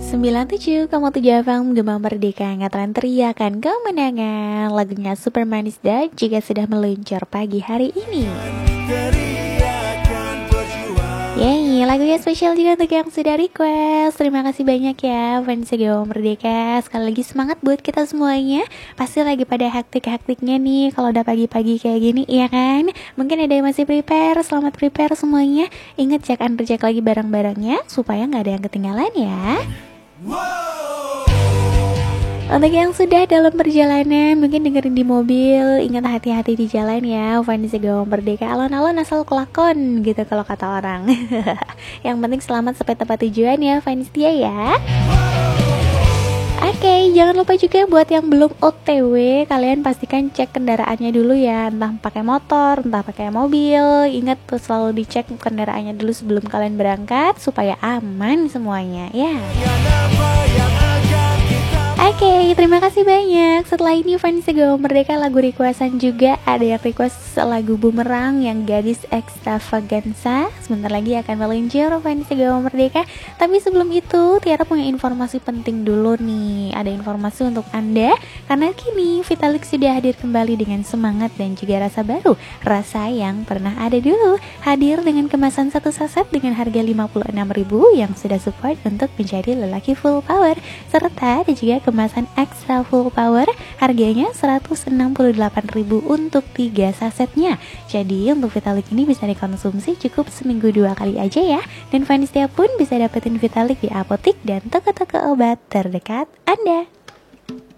97,7 FM Gema Merdeka ngatakan teriakan kemenangan. Lagunya super manis dan juga sudah meluncur pagi hari ini. Yeay, lagunya spesial juga untuk yang sudah request. Terima kasih banyak ya fans Gema Merdeka. Sekali lagi semangat buat kita semuanya. Pasti lagi pada hektik-hektiknya nih kalau udah pagi-pagi kayak gini, iya kan? Mungkin ada yang masih prepare, selamat prepare semuanya. Ingat cek and recheck lagi barang-barangnya supaya gak ada yang ketinggalan ya. Untuk yang sudah dalam perjalanan, mungkin dengerin di mobil, ingat hati-hati di jalan ya. Fans Gema Merdeka, alon-alon asal kelakon gitu kalau kata orang. Yang penting selamat sampai tempat tujuan ya fans dia ya. Oke, jangan lupa juga buat yang belum OTW, kalian pastikan cek kendaraannya dulu ya. Entah pakai motor, entah pakai mobil. Ingat tuh selalu dicek kendaraannya dulu sebelum kalian berangkat supaya aman semuanya ya. Oke, terima kasih banyak. Setelah ini fans Gema Merdeka lagu requestan juga. Ada yang request lagu Bumerang yang Gadis Extravaganza. Sebentar lagi akan meluncur fans Gema Merdeka. Tapi sebelum itu, Tiara punya informasi penting dulu nih. Ada informasi untuk Anda. Karena kini Vitalik sudah hadir kembali dengan semangat dan juga rasa baru. Rasa yang pernah ada dulu. Hadir dengan kemasan satu saset dengan harga 56.000 yang sudah support untuk menjadi lelaki full power. Serta ada juga kemasan extra full power, harganya 168.000 untuk 3 sasetnya. Jadi untuk Vitalik ini bisa dikonsumsi cukup seminggu 2 kali aja ya. Dan fansnya pun bisa dapetin Vitalik di apotik dan toko-toko obat terdekat Anda.